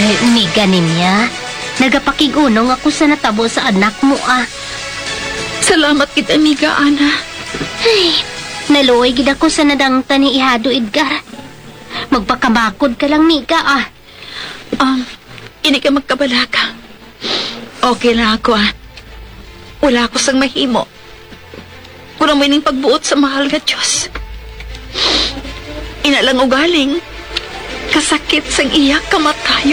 Miga niya. Nagapakigunog ako sa natabo sa anak mo, ah. Salamat kita, amiga, Ana. Ay, naluoy gid ako sa nadangta ni Ihado Edgar. Magpakabakod ka lang, Miga, ah. Hindi ka magkabalaga. Okay na ako, ah. Wala ako sang mahimo. Kulang may ning pagbuot sa mahal nga Diyos. Inalang ugaling, kasakit sang iyak kamatayo.